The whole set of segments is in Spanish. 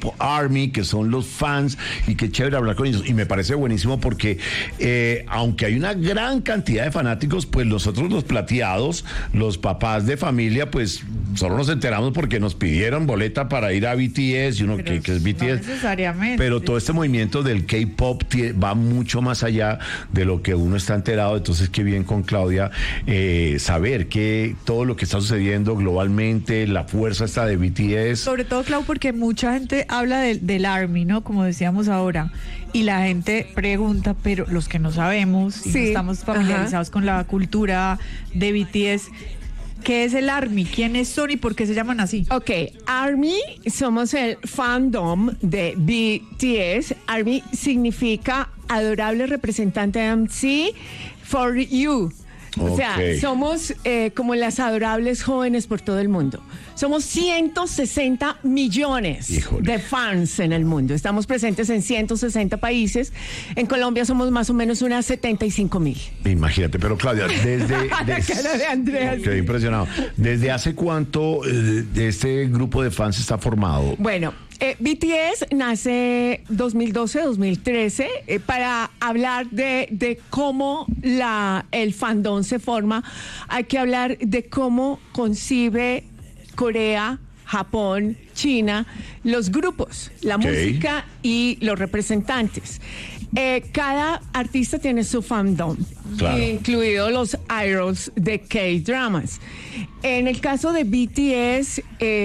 K-Pop Army, que son los fans, y qué chévere hablar con ellos. Y me parece buenísimo porque aunque hay una gran cantidad de fanáticos, pues nosotros los plateados, los papás de familia, pues solo nos enteramos porque nos pidieron boleta para ir a BTS, y uno que es BTS. No necesariamente. Pero todo este movimiento del K-Pop va mucho más allá de lo que uno está enterado. Entonces, qué bien con Claudia saber que todo lo que está sucediendo globalmente, la fuerza está de BTS. Sobre todo, Clau, porque mucha gente habla del ARMY, ¿no? Como decíamos ahora. Y la gente pregunta, pero los que no sabemos, y no estamos familiarizados con la cultura de BTS, ¿qué es el ARMY? ¿Quiénes son y por qué se llaman así? Ok, ARMY somos el fandom de BTS. ARMY significa adorable representante MC for you. O sea, somos como las adorables jóvenes por todo el mundo. Somos 160 millones de fans en el mundo. Estamos presentes en 160 países. En Colombia somos más o menos unas 75,000. Imagínate, pero Claudia, La cara de Andrea. Quedé impresionado. ¿Desde hace cuánto este grupo de fans está formado? Bueno, BTS nace 2012-2013 para hablar de cómo el fandom se forma. Hay que hablar de cómo concibe Corea, Japón, China, los grupos, la música y los representantes. Cada artista tiene su fandom, incluidos los idols de K-dramas. En el caso de BTS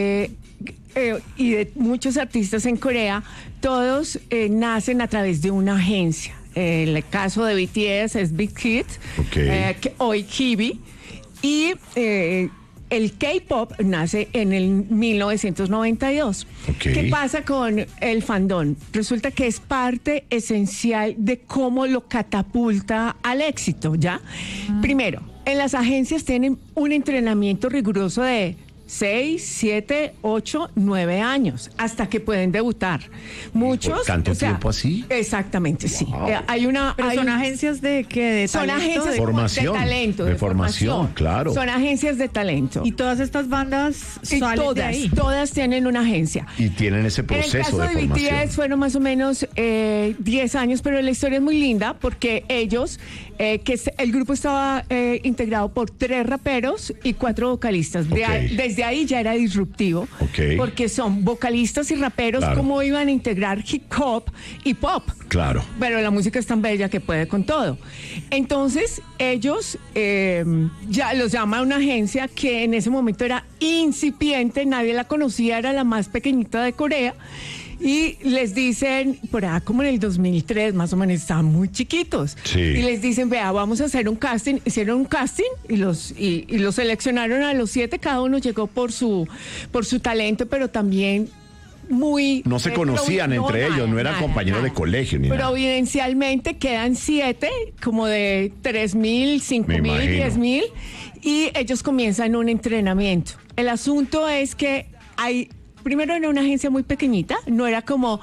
y de muchos artistas en Corea, todos nacen a través de una agencia. El caso de BTS es Big Hit, hoy Kibi, y el K-Pop nace en el 1992. ¿Qué pasa con el fandom? Resulta que es parte esencial de cómo lo catapulta al éxito, ¿ya? Primero, en las agencias tienen un entrenamiento riguroso de 6, 7, 8, 9 años hasta que pueden debutar. Muchos. ¿Tanto tiempo así? Exactamente, sí. ¿Son agencias de qué? ¿De son talento? agencias de formación, de talento. De formación, claro. Son agencias de talento. Y todas estas bandas salen de ahí. Todas tienen una agencia. Y tienen ese proceso de formación. En el caso de BTS fueron más o menos 10 años, pero la historia es muy linda porque ellos, el grupo estaba integrado por 3 raperos y 4 vocalistas. Desde ahí ya era disruptivo, porque son vocalistas y raperos, como iban a integrar hip hop y pop. Claro. Pero la música es tan bella que puede con todo. Entonces, ellos ya los llama una agencia que en ese momento era incipiente, nadie la conocía, era la más pequeñita de Corea. Y les dicen, por allá como en el 2003, más o menos, estaban muy chiquitos. Y les dicen, vea, vamos a hacer un casting. Hicieron un casting y los seleccionaron a los 7. Cada uno llegó por su talento, pero también no se conocían entre ellos, no eran compañeros de colegio ni nada. Providencialmente quedan 7, como de 3,000, 5,000, 10,000, y ellos comienzan un entrenamiento. El asunto es que primero era una agencia muy pequeñita, no era como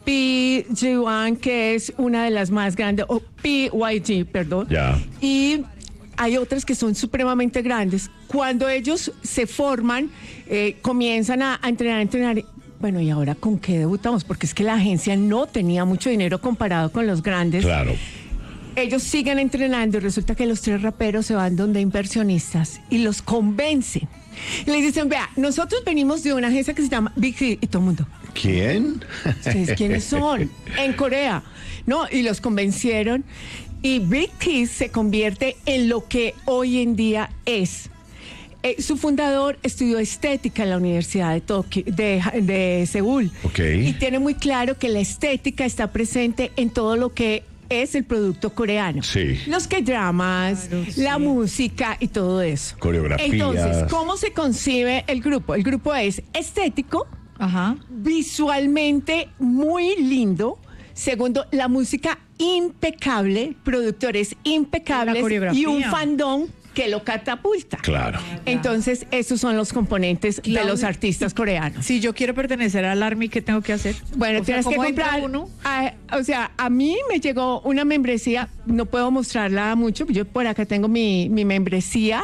PG1, que es una de las más grandes, o PYG, perdón. Y hay otras que son supremamente grandes. Cuando ellos se forman, comienzan a entrenar. Bueno, ¿y ahora con qué debutamos? Porque es que la agencia no tenía mucho dinero comparado con los grandes. Claro. Ellos siguen entrenando y resulta que los 3 raperos se van donde inversionistas y los convencen. Y les dicen, vea, nosotros venimos de una agencia que se llama Big Hit, y todo el mundo. ¿Quién? ¿Ustedes quiénes son? En Corea, ¿no? Y los convencieron y Big Hit se convierte en lo que hoy en día es. Su fundador estudió estética en la Universidad de Tokio, de Seúl. Y tiene muy claro que la estética está presente en todo lo que es el producto coreano. Los K-dramas, la música y todo eso. Coreografías. Entonces, ¿cómo se concibe el grupo? El grupo es estético, visualmente muy lindo. Segundo, la música impecable, productores impecables y un fandom que lo catapulta. Claro. Entonces, esos son los componentes de los artistas coreanos. Si yo quiero pertenecer al ARMY, ¿qué tengo que hacer? Bueno, tienes que comprar uno. A mí me llegó una membresía, no puedo mostrarla mucho, yo por acá tengo mi membresía.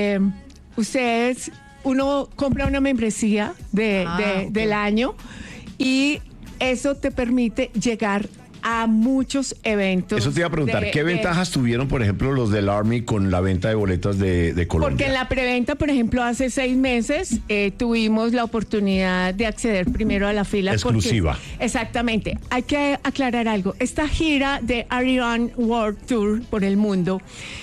Uno compra una membresía del año y eso te permite llegar a muchos eventos. Eso te iba a preguntar, ¿qué ventajas tuvieron, por ejemplo, los del Army con la venta de boletas de Colombia? Porque en la preventa, por ejemplo, hace 6 meses tuvimos la oportunidad de acceder primero a la fila. Exclusiva. Exactamente. Hay que aclarar algo. Esta gira de Ariran World Tour por el mundo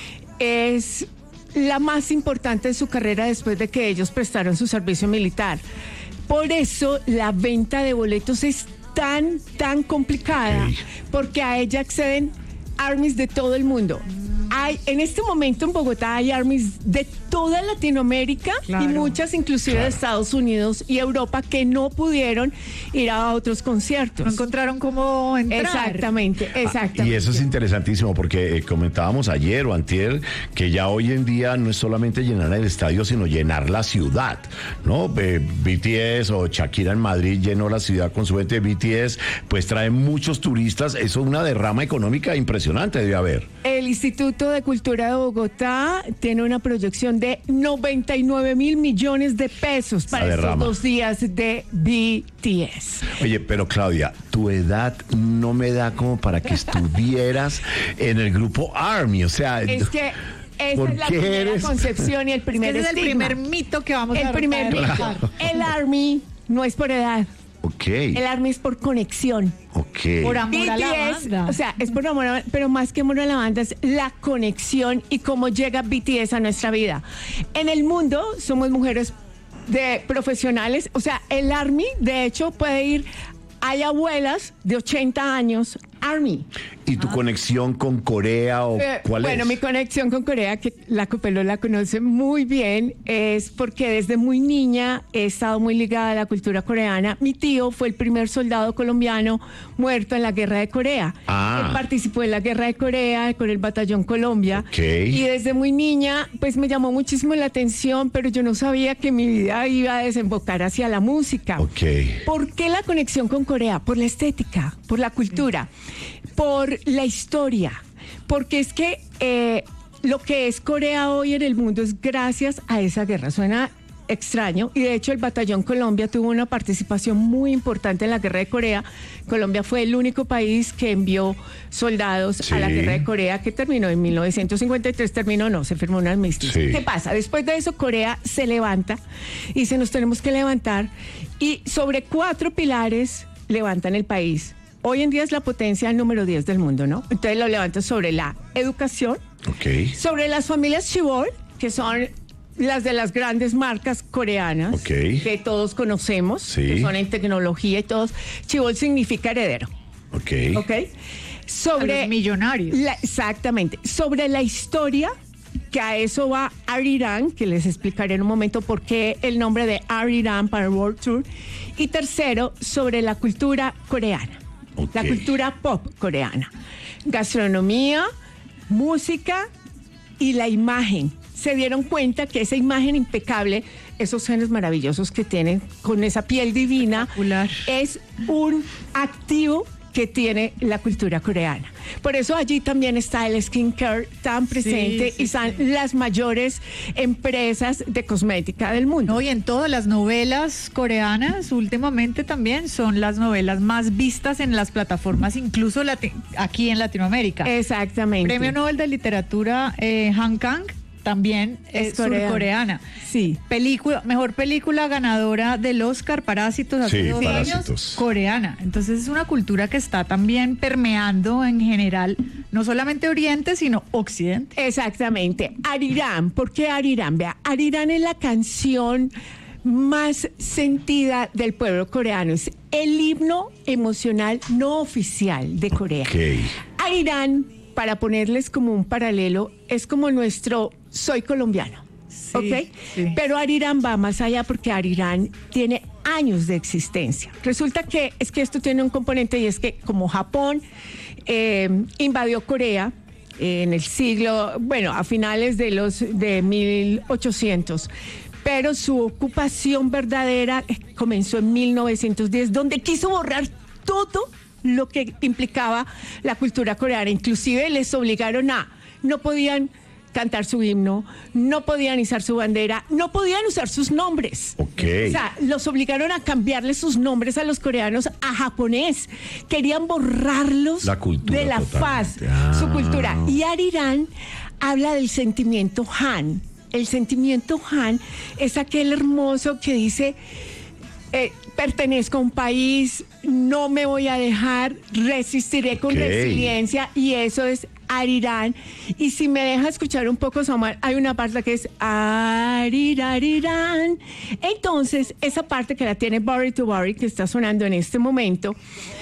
es la más importante de su carrera después de que ellos prestaron su servicio militar. Por eso la venta de boletos es tan complicada, porque a ella acceden armies de todo el mundo. En este momento en Bogotá hay armies de toda Latinoamérica, claro, y muchas inclusive de Estados Unidos y Europa que no pudieron ir a otros conciertos. No encontraron cómo entrar. Exactamente. Y eso es interesantísimo porque comentábamos ayer o antier que ya hoy en día no es solamente llenar el estadio, sino llenar la ciudad, ¿no? BTS o Shakira en Madrid llenó la ciudad con su gente. BTS pues trae muchos turistas. Eso es una derrama económica impresionante, debe haber. El Instituto de Cultura de Bogotá tiene una proyección de 99 mil millones de pesos para estos 2 días de BTS. Oye, pero Claudia, tu edad no me da como para que estuvieras en el grupo Army, o sea... Es que esa es la primera concepción y el primer estigma. Es el primer mito que vamos a El primer mito. Claro. El Army no es por edad. Okay. El Army es por conexión. Okay. Por amor a la banda. O sea, es por amor a la banda, pero más que amor a la banda es la conexión y cómo llega BTS a nuestra vida. En el mundo somos mujeres de profesionales, o sea, el Army de hecho puede ir, hay abuelas de 80 años, Army. ¿Y tu conexión con Corea o cuál es? Bueno, mi conexión con Corea, que la Copelo la conoce muy bien, es porque desde muy niña he estado muy ligada a la cultura coreana. Mi tío fue el primer soldado colombiano muerto en la Guerra de Corea. Él participó en la Guerra de Corea con el Batallón Colombia. Y desde muy niña, pues me llamó muchísimo la atención, pero yo no sabía que mi vida iba a desembocar hacia la música. ¿Por qué la conexión con Corea? Por la estética, por la cultura, por la historia, porque es que lo que es Corea hoy en el mundo es gracias a esa guerra. Suena extraño, y de hecho el Batallón Colombia tuvo una participación muy importante en la Guerra de Corea. Colombia fue el único país que envió soldados a la Guerra de Corea, que terminó en 1953, se firmó un armisticio. ¿Qué pasa? Después de eso Corea se levanta y dice, nos tenemos que levantar, y sobre 4 pilares levantan el país. Hoy en día es la potencia número 10 del mundo, ¿no? Entonces lo levantan sobre la educación, sobre las familias Chibol, que son las de las grandes marcas coreanas, que todos conocemos, que son en tecnología y todos. Chibol significa heredero. Sobre a los millonarios. Exactamente. Sobre la historia, que a eso va Ariran, que les explicaré en un momento por qué el nombre de Ariran para World Tour. Y tercero, sobre la cultura coreana. La cultura pop coreana, gastronomía, música y la imagen. Se dieron cuenta que esa imagen impecable, esos genes maravillosos que tienen con esa piel divina, es un activo que tiene la cultura coreana. Por eso allí también está el skincare tan presente y están las mayores empresas de cosmética del mundo. No, y en todas las novelas coreanas últimamente también son las novelas más vistas en las plataformas, incluso aquí en Latinoamérica. Exactamente. Premio Nobel de Literatura Han Kang también es surcoreana. Mejor película ganadora del Oscar, Parásitos, hace 2 años, coreana. Entonces es una cultura que está también permeando en general, no solamente Oriente, sino Occidente. Exactamente. Ariran, ¿por qué Ariran? Vea, Ariran es la canción más sentida del pueblo coreano. Es el himno emocional no oficial de Corea. Ariran, para ponerles como un paralelo, es como nuestro Soy Colombiano. Pero Ariran va más allá, porque Ariran tiene años de existencia. Resulta que esto tiene un componente, y es que como Japón invadió Corea en el siglo, a finales de 1800, pero su ocupación verdadera comenzó en 1910, donde quiso borrar todo lo que implicaba la cultura coreana. Inclusive les obligaron no podían cantar su himno, no podían izar su bandera, no podían usar sus nombres. Okay. O sea, los obligaron a cambiarle sus nombres a los coreanos a japonés. Querían borrarlos de la faz, su cultura. Y Arirán habla del sentimiento Han. El sentimiento Han es aquel hermoso que dice... pertenezco a un país, no me voy a dejar, resistiré con resiliencia, y eso es Arirán. Y si me deja escuchar un poco, Samuel, hay una parte que es Arirán. Entonces, esa parte que la tiene Body to Body, que está sonando en este momento,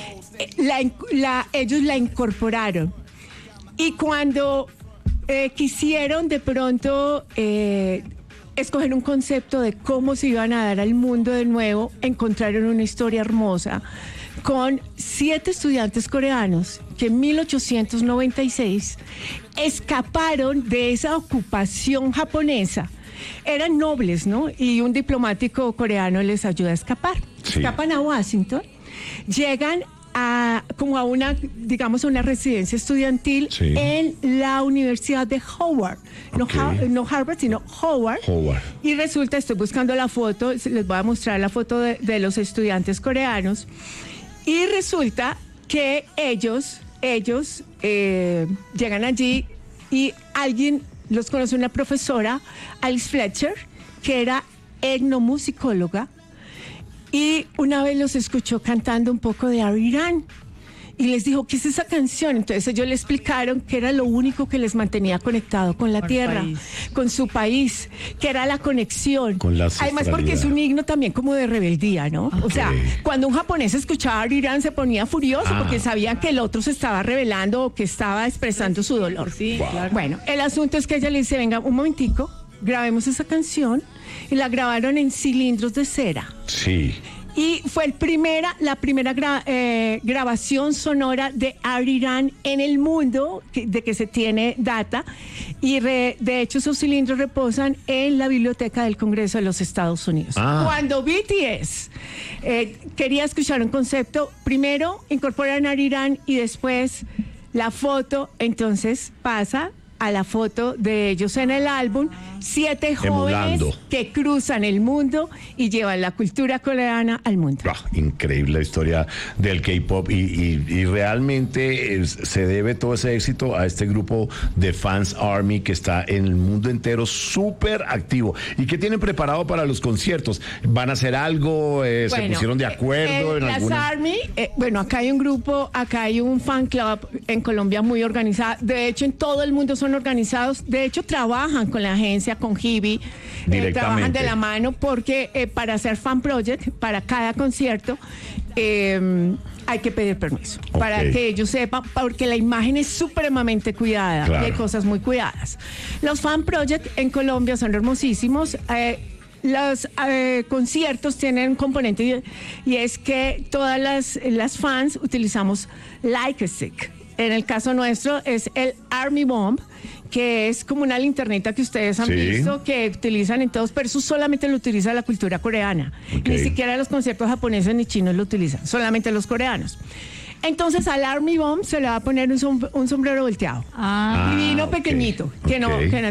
ellos la incorporaron. Y cuando quisieron de pronto... escoger un concepto de cómo se iban a dar al mundo de nuevo, encontraron una historia hermosa con 7 estudiantes coreanos que en 1896 escaparon de esa ocupación japonesa. Eran nobles, ¿no? Y un diplomático coreano les ayuda a escapar. Sí. Escapan a Washington, llegan como a una, digamos, a una residencia estudiantil en la Universidad de Howard. No Harvard, sino Howard. Y resulta, estoy buscando la foto, les voy a mostrar la foto de los estudiantes coreanos. Y resulta que ellos llegan allí y alguien los conoce, una profesora, Alice Fletcher, que era etnomusicóloga. Y una vez los escuchó cantando un poco de Arirán y les dijo, ¿qué es esa canción? Entonces ellos le explicaron que era lo único que les mantenía conectado con la tierra, con su país, que era la conexión. Además, porque es un himno también como de rebeldía, ¿no? O sea, cuando un japonés escuchaba Arirán se ponía furioso porque sabían que el otro se estaba rebelando o que estaba expresando su dolor. Claro. Bueno, el asunto es que ella le dice, venga, un momentico, grabemos esa canción. Y la grabaron en cilindros de cera. Sí. Y fue la primera grabación sonora de Arirán en el mundo, de que se tiene data. Y de hecho esos cilindros reposan en la Biblioteca del Congreso de los Estados Unidos. Cuando BTS quería escuchar un concepto, primero incorporan Arirán y después la foto, entonces pasa a la foto de ellos en el álbum, 7 jóvenes que cruzan el mundo y llevan la cultura coreana al mundo. Increíble la historia del K-pop y realmente se debe todo ese éxito a este grupo de Fans Army que está en el mundo entero súper activo. ¿Y qué tienen preparado para los conciertos? ¿Van a hacer algo? ¿Se pusieron de acuerdo? En las alguna... Army, acá hay un grupo, acá hay un fan club en Colombia muy organizado. De hecho, en todo el mundo son organizados. De hecho, trabajan con la agencia, con Hibi, trabajan de la mano porque para hacer fan project, para cada concierto, hay que pedir permiso para que ellos sepan, porque la imagen es supremamente cuidada y hay cosas muy cuidadas. Los fan project en Colombia son hermosísimos. Los conciertos tienen un componente y es que todas las fans utilizamos Like a Stick. En el caso nuestro es el Army Bomb, que es como una linternita que ustedes han visto, que utilizan en todos, pero eso solamente lo utiliza la cultura coreana. Ni siquiera los conciertos japoneses ni chinos lo utilizan, solamente los coreanos. Entonces al Army Bomb se le va a poner un sombrero volteado, divino, pequeñito, que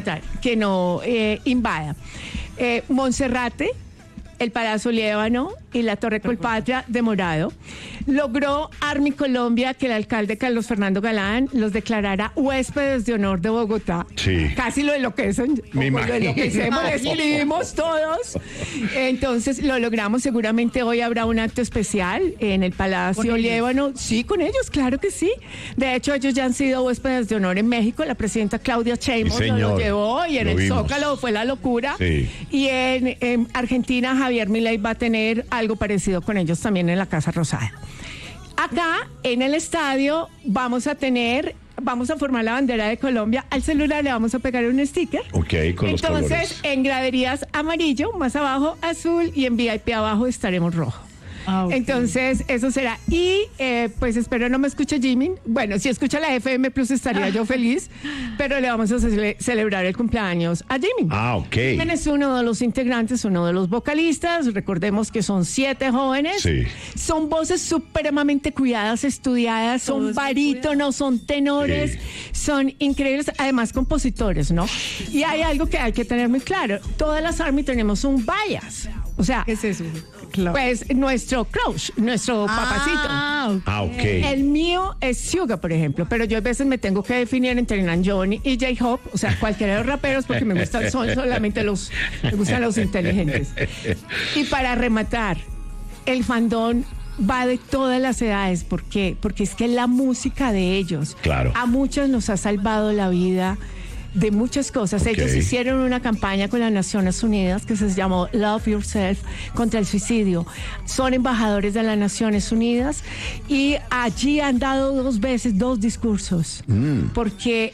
no invada. Monserrate, el Palacio Líbano y la Torre Colpatria de morado. Logró Army Colombia que el alcalde Carlos Fernando Galán los declarara huéspedes de honor de Bogotá. Casi lo enloquecen. Lo enloquecemos, escribimos todos. Entonces lo logramos. Seguramente hoy habrá un acto especial en el Palacio Líbano. Sí, con ellos, claro que sí. De hecho, ellos ya han sido huéspedes de honor en México. La presidenta Claudia Sheinbaum lo llevó y en el Zócalo fue la locura. Y en Argentina, Javier Milei va a tener algo parecido con ellos también en la Casa Rosada. Acá en el estadio vamos a formar la bandera de Colombia. Al celular le vamos a pegar un sticker. Con los colores. En graderías amarillo, más abajo azul y en VIP abajo estaremos rojo. Okay. Entonces, eso será. Y pues espero no me escuche Jimin. Bueno, si escucha la FM Plus estaría yo feliz, pero le vamos a celebrar el cumpleaños a Jimin. Ok. Jimin es uno de los integrantes, uno de los vocalistas. Recordemos que son 7 jóvenes. Sí. Son voces supremamente cuidadas, estudiadas, son Todos barítonos, son tenores, Sí. son increíbles, además compositores, ¿no? Y hay algo que hay que tener muy claro. Todas las ARMY tenemos un bias. O sea, ¿Qué es eso? Claro. pues nuestro crush, nuestro papacito. Ok. El mío es Suga, por ejemplo, pero yo a veces me tengo que definir entre Namjoon y J-Hope, o sea, cualquiera de los raperos, porque me gustan solamente me gustan los inteligentes. Y para rematar, el fandom va de todas las edades. ¿Por qué? Porque es que la música de ellos Claro. a muchos nos ha salvado la vida de muchas cosas. Ok. Ellos hicieron una campaña con las Naciones Unidas que se llamó Love Yourself contra el suicidio. Son embajadores de las Naciones Unidas y allí han dado 2 veces 2 discursos porque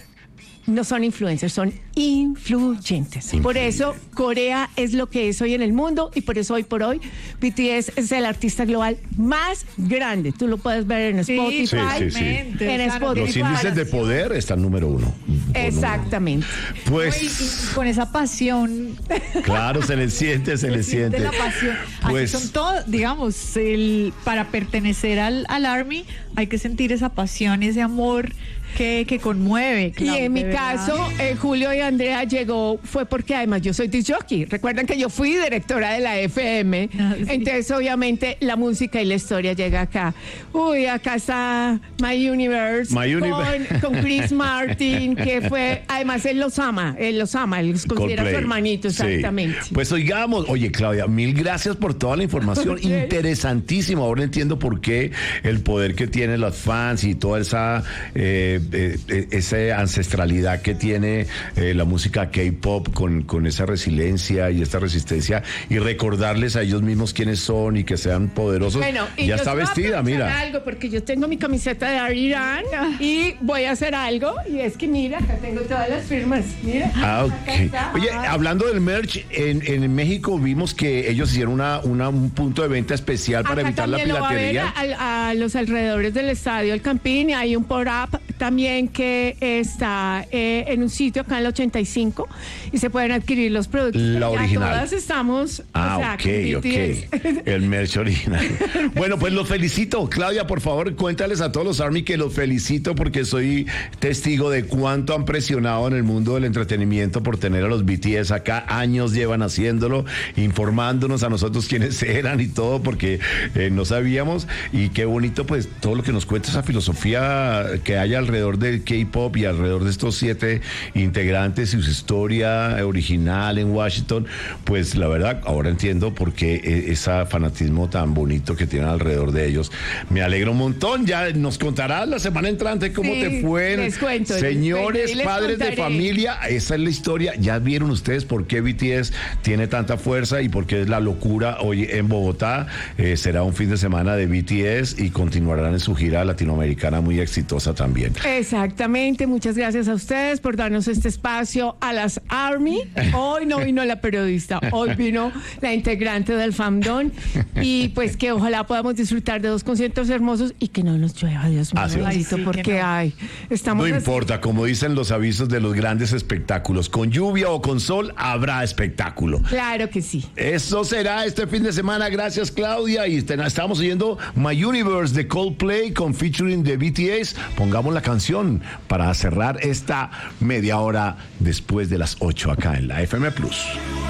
no son influencers, son influyentes. Por eso Corea es lo que es hoy en el mundo y por eso hoy por hoy BTS es el artista global más grande. Tú lo puedes ver en Spotify. Sí, sí, sí. En Spotify. Los índices de poder están número 1. Exactamente. Pues, Y con esa pasión. claro, se le siente, se le siente. La pasión. Pues, Así son todos, digamos, para pertenecer al ARMY hay que sentir esa pasión, ese amor que conmueve. Y en mi de verdad. caso, Julio y Andrea fue porque además yo soy disc jockey. Recuerdan que yo fui directora de la FM. Ah, sí. Entonces, obviamente, la música y la historia llega acá. Uy, acá está My Universe. Con Chris Martin, que fue, además él los ama, él los considera Coldplay. su hermanito, Sí. exactamente. Pues oigamos, oye Claudia, mil gracias por toda la información, Ok. interesantísimo. Ahora entiendo por qué el poder que tienen los fans y toda esa ancestralidad que tiene la música K-pop con esa resiliencia y esta resistencia, y recordarles a ellos mismos quiénes son y que sean poderosos. Bueno, y ya yo está te voy a vestida, aprovechar mira. algo porque yo tengo mi camiseta de Ariran y voy a hacer algo y es que mira, acá tengo todas las firmas, mira. Ah, Acá ok. está. Oye, hablando del merch, en México vimos que ellos hicieron un punto de venta especial para Acá evitar la también lo va a ver piratería. a los alrededores del estadio El Campín, y hay un pop-up también que está en un sitio acá en el 85 y se pueden adquirir los productos. La Ya original. todas estamos. Ah, o sea, ok, con BTS. ok. El merch original. Bueno, pues los felicito. Claudia, por favor, cuéntales a todos los ARMY que los felicito porque soy testigo de cuánto han presionado en el mundo del entretenimiento por tener a los BTS acá. Años llevan haciéndolo, informándonos a nosotros quiénes eran y todo, porque no sabíamos. Y qué bonito, pues, todo lo que nos cuenta esa filosofía que hay alrededor del K-pop y alrededor de estos 7 integrantes y su historia original en Washington. Pues la verdad, ahora entiendo por qué ese fanatismo tan bonito que tienen alrededor de ellos. Me alegro un montón. Ya nos contarás la semana entrante cómo Sí, te fue. les cuento, Señores, y les padres de contaré. familia, esa es la historia. Ya vieron ustedes por qué BTS tiene tanta fuerza y por qué es la locura hoy en Bogotá. Será un fin de semana de BTS y continuarán en su gira latinoamericana muy exitosa también. Exactamente, muchas gracias a ustedes por darnos este espacio a las ARMY. Hoy no vino la periodista, hoy vino la integrante del fandom y pues que ojalá podamos disfrutar de 2 conciertos hermosos y que no nos llueva, Dios mío, Así es. bendito, Ay, sí, porque que no. estamos No así. importa, como dicen los avisos de los grandes espectáculos, con lluvia o con sol habrá espectáculo. Claro que sí. Eso será este fin de semana. Gracias, Claudia. Y estamos oyendo My Universe de Coldplay con featuring de BTS. Pongamos la canción para cerrar esta media hora después de las 8 acá en la FM Plus.